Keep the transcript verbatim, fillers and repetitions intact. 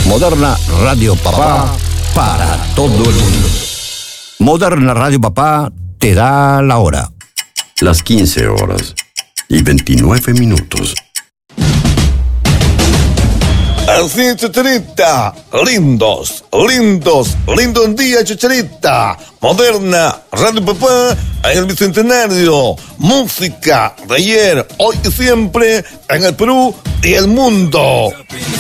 Moderna Radio Papá para todo el mundo. Moderna Radio Papá te da la hora. Las quince horas y veintinueve minutos. Así, Chicharita, lindos, lindos, lindo día, Chicharita. Moderna, Radio Papá, en el Bicentenario. Música de ayer, hoy y siempre, en el Perú y el mundo.